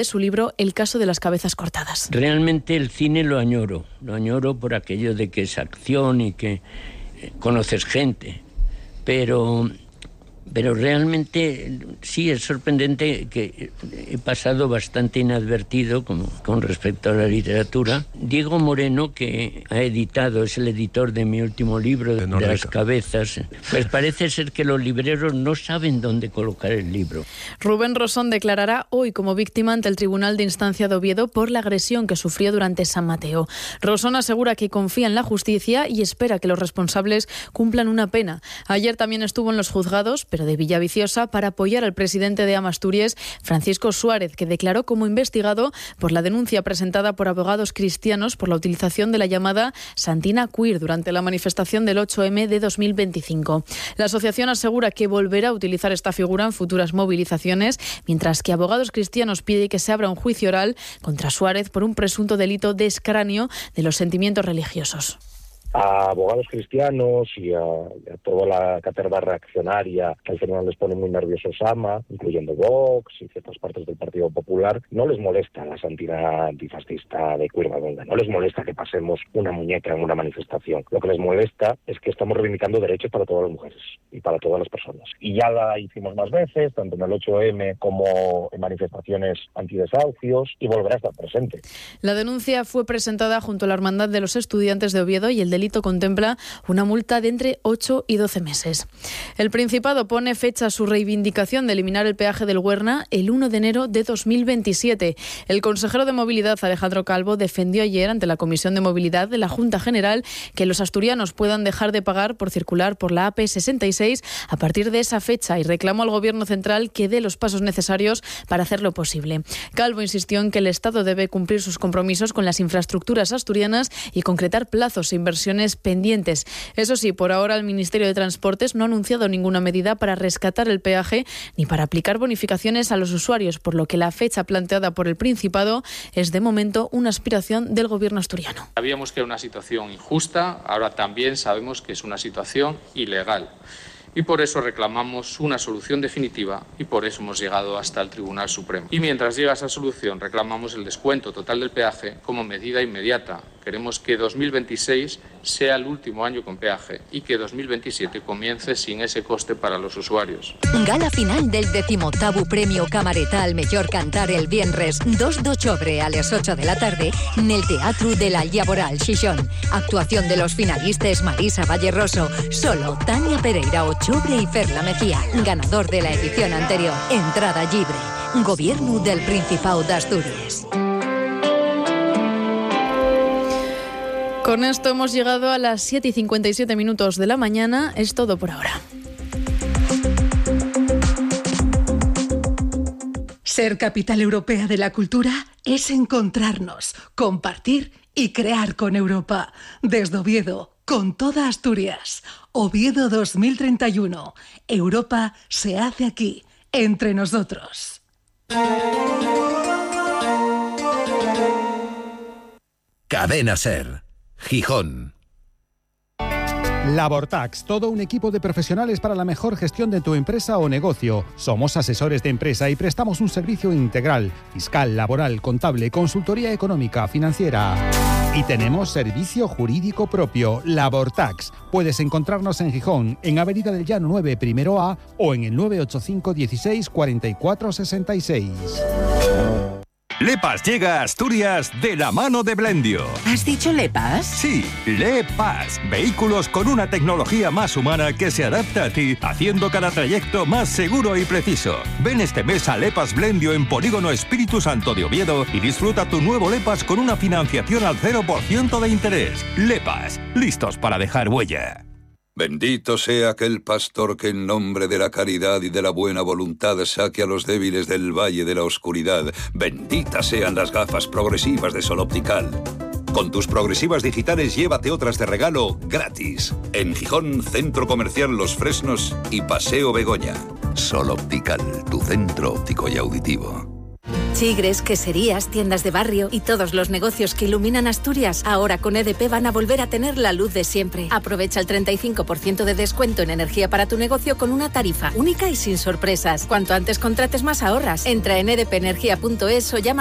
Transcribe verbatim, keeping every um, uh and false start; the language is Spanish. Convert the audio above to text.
de su libro El caso de las cabezas cortadas. Realmente el cine lo añoro, lo añoro por aquello de que es acción y que conoces gente, pero... Pero realmente sí es sorprendente que he pasado bastante inadvertido como, con respecto a la literatura. Diego Moreno, que ha editado, es el editor de mi último libro, de, de las cabezas, pues parece ser que los libreros no saben dónde colocar el libro. Rubén Rosón declarará hoy como víctima ante el Tribunal de Instancia de Oviedo por la agresión que sufrió durante San Mateo. Rosón asegura que confía en la justicia y espera que los responsables cumplan una pena. Ayer también estuvo en los juzgados, pero de Villaviciosa, para apoyar al presidente de Amasturias, Francisco Suárez, que declaró como investigado por la denuncia presentada por abogados cristianos por la utilización de la llamada Santina Queer durante la manifestación del ocho eme de dos mil veinticinco. La asociación asegura que volverá a utilizar esta figura en futuras movilizaciones, mientras que abogados cristianos pide que se abra un juicio oral contra Suárez por un presunto delito de escarnio de los sentimientos religiosos. A abogados cristianos y a, a toda la caterva reaccionaria que al final les pone muy nerviosos ama, incluyendo Vox y ciertas partes del Partido Popular, no les molesta la santidad antifascista de Cuervadonga, no les molesta que pasemos una muñeca en una manifestación. Lo que les molesta es que estamos reivindicando derechos para todas las mujeres y para todas las personas. Y ya la hicimos más veces, tanto en el ocho eme como en manifestaciones antidesahucios, y volverá a estar presente. La denuncia fue presentada junto a la Hermandad de los Estudiantes de Oviedo y el delito contempla una multa de entre ocho y doce meses. El Principado pone fecha a su reivindicación de eliminar el peaje del Huerna el uno de enero de dos mil veintisiete. El consejero de Movilidad, Alejandro Calvo, defendió ayer ante la Comisión de Movilidad de la Junta General que los asturianos puedan dejar de pagar por circular por la A P sesenta y seis a partir de esa fecha y reclamó al Gobierno central que dé los pasos necesarios para hacerlo posible. Calvo insistió en que el Estado debe cumplir sus compromisos con las infraestructuras asturianas y concretar plazos e inversiones pendientes. Eso sí, por ahora el Ministerio de Transportes no ha anunciado ninguna medida para rescatar el peaje ni para aplicar bonificaciones a los usuarios, por lo que la fecha planteada por el Principado es de momento una aspiración del Gobierno asturiano. Sabíamos que era una situación injusta, ahora también sabemos que es una situación ilegal. Y por eso reclamamos una solución definitiva y por eso hemos llegado hasta el Tribunal Supremo. Y mientras llega esa solución, reclamamos el descuento total del peaje como medida inmediata. Queremos que dos mil veintiséis sea el último año con peaje y que dos mil veintisiete comience sin ese coste para los usuarios. Gala final del decimoctavo Premio Camareta al Mellor Cantar el viernes dos de octubre a las ocho de la tarde en el Teatro de la Llaboral, Xixón. Actuación de los finalistas Marisa Valleroso, Solo, Tania Pereira Ochobre y Ferla Mejía. Ganador de la edición anterior. Entrada libre. Gobierno del Principado de Asturias. Con esto hemos llegado a las siete y cincuenta y siete minutos de la mañana. Es todo por ahora. Ser capital europea de la cultura es encontrarnos, compartir y crear con Europa. Desde Oviedo, con toda Asturias. Oviedo dos mil treinta y uno. Europa se hace aquí, entre nosotros. Cadena Ser. Gijón. Labortax, todo un equipo de profesionales para la mejor gestión de tu empresa o negocio. Somos asesores de empresa y prestamos un servicio integral, fiscal, laboral, contable, consultoría económica, financiera. Y tenemos servicio jurídico propio, Labortax. Puedes encontrarnos en Gijón, en Avenida del Llano nueve, primero A, o en el nueve ocho cinco dieciséis cuarenta y cuatro sesenta y seis. Lepas llega a Asturias de la mano de Blendio. ¿Has dicho Lepas? Sí, Lepas. Vehículos con una tecnología más humana que se adapta a ti, haciendo cada trayecto más seguro y preciso. Ven este mes a Lepas Blendio en Polígono Espíritu Santo de Oviedo y disfruta tu nuevo Lepas con una financiación al cero por ciento de interés. Lepas, listos para dejar huella. Bendito sea aquel pastor que en nombre de la caridad y de la buena voluntad saque a los débiles del valle de la oscuridad. Benditas sean las gafas progresivas de Sol Optical. Con tus progresivas digitales llévate otras de regalo gratis. En Gijón, Centro Comercial Los Fresnos y Paseo Begoña. Sol Optical, tu centro óptico y auditivo. Chigres, queserías, tiendas de barrio y todos los negocios que iluminan Asturias, ahora con E D P van a volver a tener la luz de siempre. Aprovecha el treinta y cinco por ciento de descuento en energía para tu negocio con una tarifa única y sin sorpresas. Cuanto antes contrates, más ahorras. Entra en e d p energía punto es o llama